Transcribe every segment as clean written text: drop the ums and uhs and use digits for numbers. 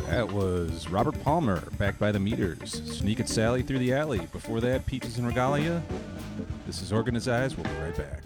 That was Robert Palmer, back by the meters. Sneak and Sally through the alley. Before that, Peaches and Regalia. This is Organized. We'll be right back.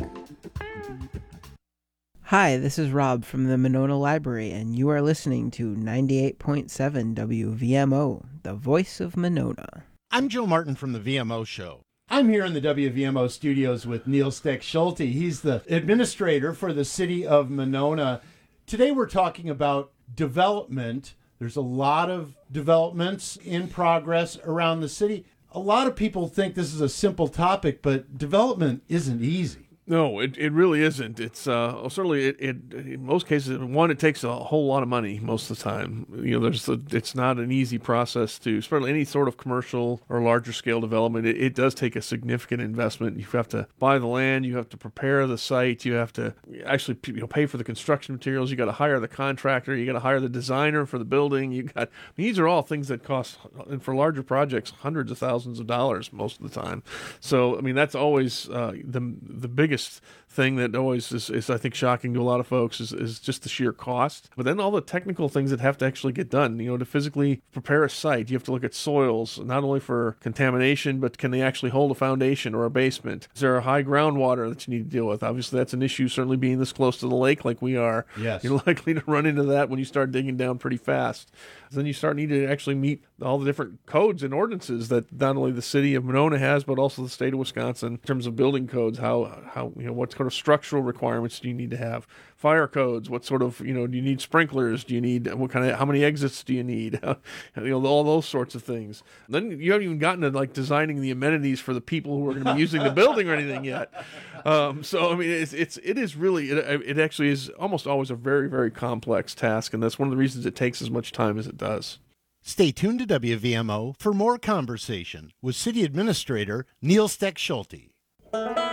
Hi, this is Rob from the Monona Library, and you are listening to 98.7 WVMO, the voice of Monona. I'm Joe Martin from the VMO Show. I'm here in the WVMO studios with Neil Steck-Schulte. He's the administrator for the city of Monona. Today we're talking about development. There's a lot of developments in progress around the city. A lot of people think this is a simple topic, but development isn't easy. No, it really isn't. It's certainly in most cases, one, it takes a whole lot of money most of the time. You know, it's not an easy process to, especially any sort of commercial or larger scale development. It does take a significant investment. You have to buy the land, you have to prepare the site, you have to actually pay for the construction materials, you got to hire the contractor, you got to hire the designer for the building. These are all things that cost, and for larger projects, hundreds of thousands of dollars most of the time. So, I mean, that's always the biggest thing that always is I think shocking to a lot of folks is just the sheer cost. But then all the technical things that have to actually get done, to physically prepare a site, you have to look at soils, not only for contamination, but can they actually hold a foundation or a basement? Is there a high groundwater that you need to deal with? Obviously, that's an issue, certainly being this close to the lake like we are. Yes. You're likely to run into that when you start digging down pretty fast. Then you start needing to actually meet all the different codes and ordinances that not only the city of Monona has, but also the state of Wisconsin in terms of building codes. What sort of structural requirements do you need to have? Fire codes. What sort of, do you need sprinklers? Do you need, how many exits do you need? All those sorts of things. Then you haven't even gotten to like designing the amenities for the people who are going to be using the building or anything yet. So I mean, it actually is almost always a very, very complex task, and that's one of the reasons it takes as much time as it does. Stay tuned to WVMO for more conversation with City Administrator Neil Steck-Schulte.